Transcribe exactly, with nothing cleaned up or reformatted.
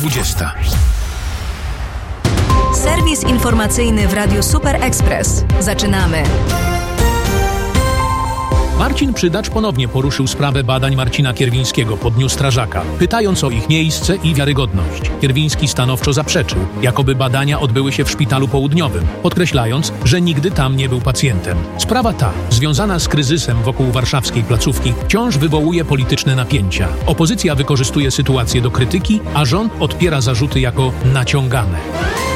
dwudziesta. Serwis informacyjny w Radiu Super Express. Zaczynamy. Marcin Przydacz ponownie poruszył sprawę badań Marcina Kierwińskiego po Dniu Strażaka, pytając o ich miejsce i wiarygodność. Kierwiński stanowczo zaprzeczył, jakoby badania odbyły się w Szpitalu Południowym, podkreślając, że nigdy tam nie był pacjentem. Sprawa ta, związana z kryzysem wokół warszawskiej placówki, wciąż wywołuje polityczne napięcia. Opozycja wykorzystuje sytuację do krytyki, a rząd odpiera zarzuty jako naciągane.